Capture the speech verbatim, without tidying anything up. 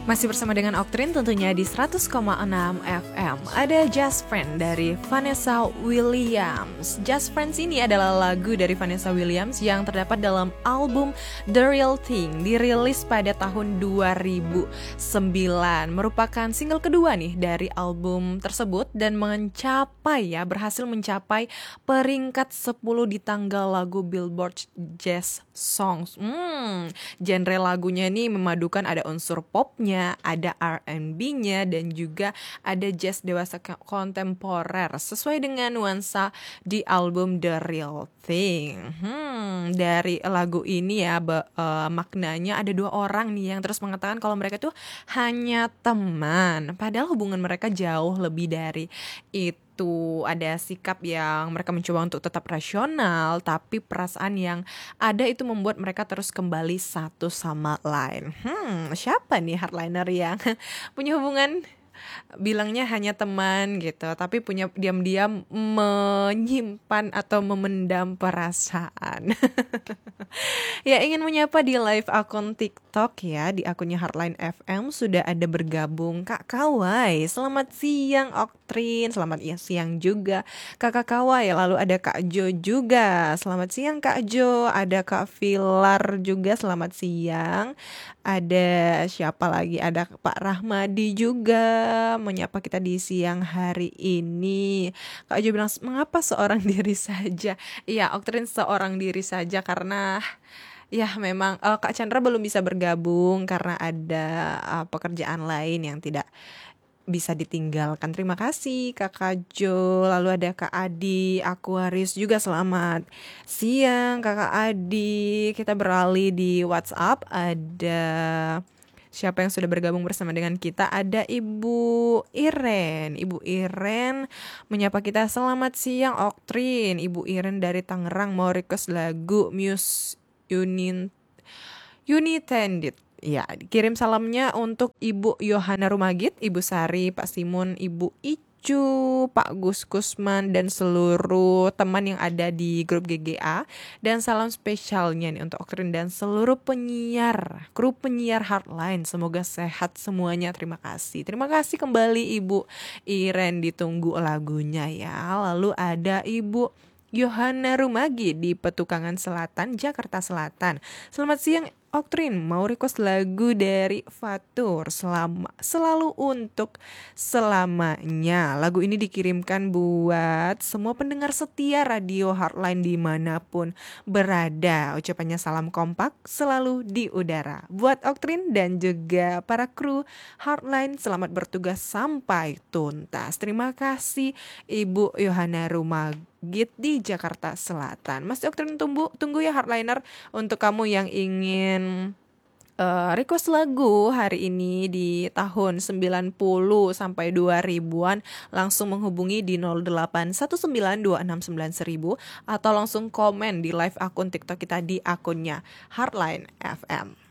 Masih bersama dengan Oktrin tentunya di seratus koma enam F M. Ada Just Friend dari Vanessa Williams. Just Friends ini adalah lagu dari Vanessa Williams yang terdapat dalam album The Real Thing, dirilis pada tahun dua ribu sembilan. Merupakan single kedua nih dari album tersebut dan mencapai ya, berhasil mencapai peringkat sepuluh di tanggal lagu Billboard Jazz Songs. Hmm, genre lagunya ini memadukan ada unsur popnya, ada R and B-nya dan juga ada jazz dewasa kontemporer sesuai dengan nuansa di album The Real Thing. Hmm, dari lagu ini ya be, uh, maknanya ada dua orang nih yang terus mengatakan kalau mereka tuh hanya teman, padahal hubungan mereka jauh lebih dari itu. Tuh ada sikap yang mereka mencoba untuk tetap rasional, tapi perasaan yang ada itu membuat mereka terus kembali satu sama lain. Hmm, siapa nih hardliner yang punya hubungan bilangnya hanya teman gitu, tapi punya diam-diam menyimpan atau memendam perasaan. Ya, ingin menyapa di live akun TikTok ya, di akunnya Hardline F M sudah ada bergabung Kak Kawai. Selamat siang Oktrin, selamat ya siang juga Kakak Kawai. Lalu ada Kak Jo juga, selamat siang Kak Jo. Ada Kak Vilar juga, selamat siang. Ada siapa lagi? Ada Pak Rahmadi juga menyapa kita di siang hari ini. Kak Jo bilang, mengapa seorang diri saja? Iya, Oktrin seorang diri saja karena ya memang uh, Kak Chandra belum bisa bergabung karena ada uh, pekerjaan lain yang tidak bisa ditinggalkan. Terima kasih Kakak Jo. Lalu ada Kak Adi Aquarius juga, selamat siang Kakak Adi. Kita beralih di WhatsApp. Ada siapa yang sudah bergabung bersama dengan kita? Ada Ibu Iren. Ibu Iren menyapa kita, selamat siang Oktrin. Ibu Iren dari Tangerang mau request lagu Muse Unin Unintended. Ya, kirim salamnya untuk Ibu Yohana Rumagit, Ibu Sari, Pak Simon, Ibu Icu, Pak Gus Kusman, dan seluruh teman yang ada di grup G G A. Dan salam spesialnya nih untuk Oktrin dan seluruh penyiar, kru penyiar Hardline. Semoga sehat semuanya, terima kasih. Terima kasih kembali Ibu Iren, ditunggu lagunya ya. Lalu ada Ibu Yohana Rumagi di Petukangan Selatan, Jakarta Selatan. Selamat siang Oktrin, mau request lagu dari Fatur, selama, selalu untuk selamanya. Lagu ini dikirimkan buat semua pendengar setia radio Hardline dimanapun berada. Ucapannya salam kompak selalu di udara. Buat Oktrin dan juga para kru Hardline, selamat bertugas sampai tuntas. Terima kasih Ibu Yohana Rumagit di Jakarta Selatan. Mas Oktrin tunggu, tunggu ya Hardliner. Untuk kamu yang ingin Uh, request lagu hari ini di tahun sembilan puluh sampai dua ribuan, langsung menghubungi di nol delapan satu sembilan dua enam sembilan seribu atau langsung komen di live akun TikTok kita di akunnya Hardline F M.